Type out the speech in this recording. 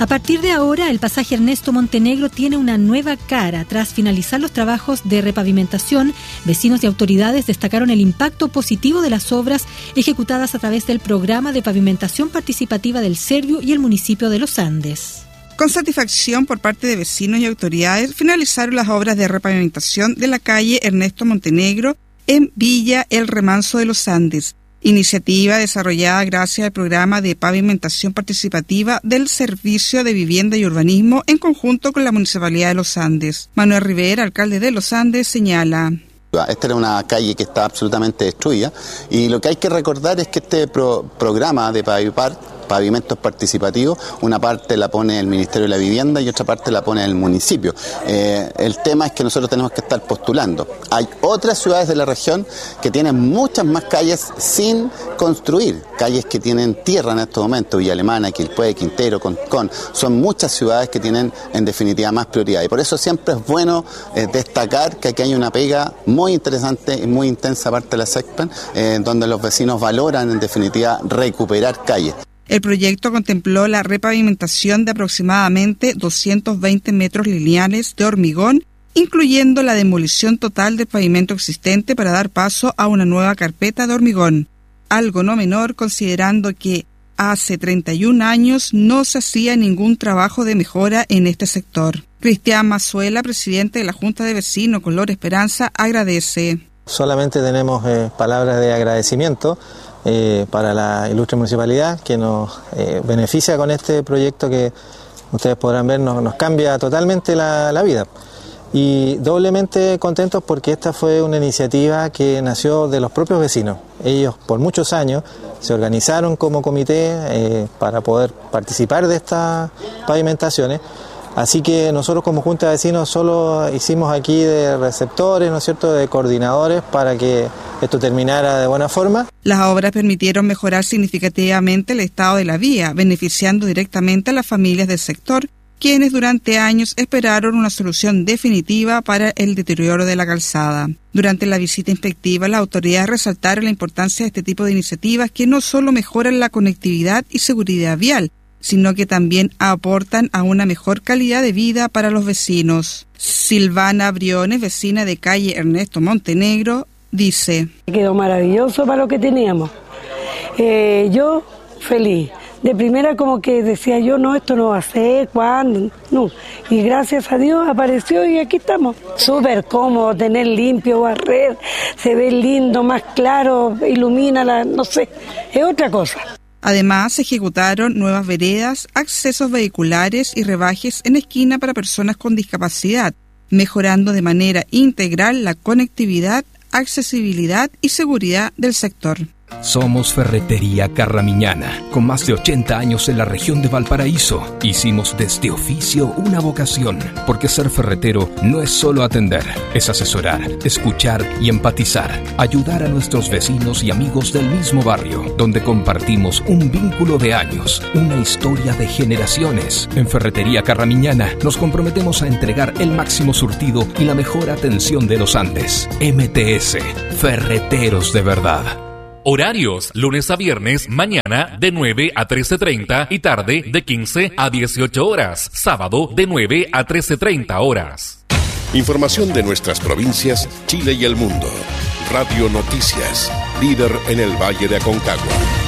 A partir de ahora, el pasaje Ernesto Montenegro tiene una nueva cara. Tras finalizar los trabajos de repavimentación, vecinos y autoridades destacaron el impacto positivo de las obras ejecutadas a través del programa de pavimentación participativa del Servio y el municipio de Los Andes. Con satisfacción por parte de vecinos y autoridades, finalizaron las obras de repavimentación de la calle Ernesto Montenegro en Villa El Remanso de Los Andes, iniciativa desarrollada gracias al programa de pavimentación participativa del Servicio de Vivienda y Urbanismo en conjunto con la Municipalidad de Los Andes. Manuel Rivera, alcalde de Los Andes, señala: esta era una calle que está absolutamente destruida y lo que hay que recordar es que este programa de pavimentos participativos, una parte la pone el Ministerio de la Vivienda y otra parte la pone el municipio. El tema es que nosotros tenemos que estar postulando. Hay otras ciudades de la región que tienen muchas más calles sin construir, calles que tienen tierra en estos momentos, Villa Alemana, Quilpué, Quintero, Concón. Son muchas ciudades que tienen en definitiva más prioridad y por eso siempre es bueno destacar que aquí hay una pega muy interesante y muy intensa parte de la SECPEN, donde los vecinos valoran en definitiva recuperar calles. El proyecto contempló la repavimentación de aproximadamente 220 metros lineales de hormigón, incluyendo la demolición total del pavimento existente para dar paso a una nueva carpeta de hormigón, algo no menor considerando que hace 31 años no se hacía ningún trabajo de mejora en este sector. Cristian Mazuela, presidente de la Junta de Vecinos Color Esperanza, agradece. Solamente tenemos palabras de agradecimiento para la ilustre municipalidad que nos beneficia con este proyecto que ustedes podrán ver nos cambia totalmente la vida. Y doblemente contentos porque esta fue una iniciativa que nació de los propios vecinos. Ellos por muchos años se organizaron como comité para poder participar de estas pavimentaciones. Así que nosotros como Junta de Vecinos solo hicimos aquí de receptores, ¿no es cierto?, de coordinadores para que esto terminara de buena forma. Las obras permitieron mejorar significativamente el estado de la vía, beneficiando directamente a las familias del sector, quienes durante años esperaron una solución definitiva para el deterioro de la calzada. Durante la visita inspectiva, las autoridades resaltaron la importancia de este tipo de iniciativas que no solo mejoran la conectividad y seguridad vial, sino que también aportan a una mejor calidad de vida para los vecinos. Silvana Briones, vecina de calle Ernesto Montenegro, dice: quedó maravilloso para lo que teníamos. Yo feliz. De primera como que decía yo, no, esto no va a ser, ¿cuándo? No. Y gracias a Dios apareció y aquí estamos. Súper cómodo, tener limpio, barrer, se ve lindo, más claro, ilumina no sé, es otra cosa. Además, se ejecutaron nuevas veredas, accesos vehiculares y rebajes en esquina para personas con discapacidad, mejorando de manera integral la conectividad, accesibilidad y seguridad del sector. Somos Ferretería Carramiñana, con más de 80 años en la región de Valparaíso. Hicimos de este oficio una vocación, porque ser ferretero no es solo atender, es asesorar, escuchar y empatizar, ayudar a nuestros vecinos y amigos del mismo barrio, donde compartimos un vínculo de años, una historia de generaciones. En Ferretería Carramiñana nos comprometemos a entregar el máximo surtido y la mejor atención de los Andes. MTS, Ferreteros de verdad. Horarios, lunes a viernes, mañana de 9 a 13:30 y tarde de 15 a 18 horas. Sábado de 9 a 13:30 horas. Información de nuestras provincias, Chile y el mundo. Radio Noticias, líder en el Valle de Aconcagua.